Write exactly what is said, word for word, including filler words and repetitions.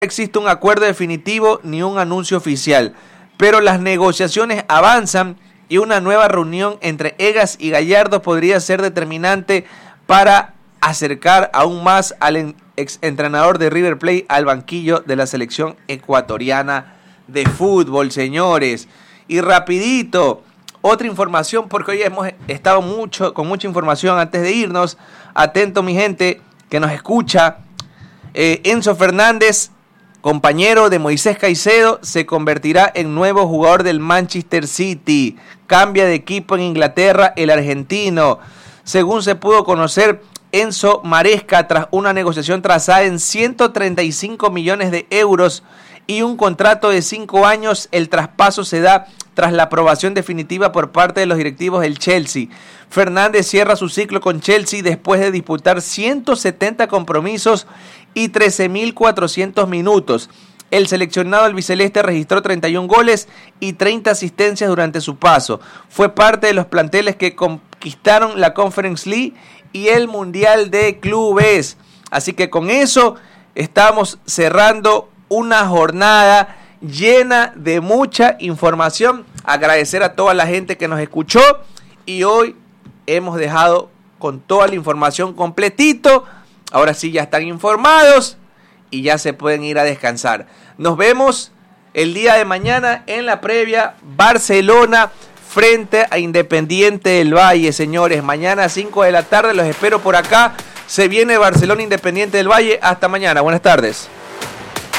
existe un acuerdo definitivo ni un anuncio oficial, pero las negociaciones avanzan y una nueva reunión entre Egas y Gallardo podría ser determinante para acercar aún más al exentrenador de River Plate al banquillo de la selección ecuatoriana de fútbol, señores. Y rapidito, otra información, porque hoy hemos estado mucho con mucha información antes de irnos. Atento, mi gente que nos escucha. Eh, Enzo Fernández, compañero de Moisés Caicedo, se convertirá en nuevo jugador del Manchester City. Cambia de equipo en Inglaterra el argentino. Según se pudo conocer, Enzo Maresca, tras una negociación trazada en ciento treinta y cinco millones de euros y un contrato de cinco años, el traspaso se da tras la aprobación definitiva por parte de los directivos del Chelsea. Fernández cierra su ciclo con Chelsea después de disputar ciento setenta compromisos y trece mil cuatrocientos minutos. El seleccionado albiceleste registró treinta y un goles y treinta asistencias durante su paso. Fue parte de los planteles que conquistaron la Conference League y el Mundial de Clubes. Así que con eso estamos cerrando una jornada llena de mucha información. Agradecer a toda la gente que nos escuchó y hoy hemos dejado con toda la información completito. Ahora sí ya están informados y ya se pueden ir a descansar. Nos vemos el día de mañana en la previa Barcelona frente a Independiente del Valle, señores. Mañana a cinco de la tarde los espero por acá. Se viene Barcelona Independiente del Valle. Hasta mañana. Buenas tardes.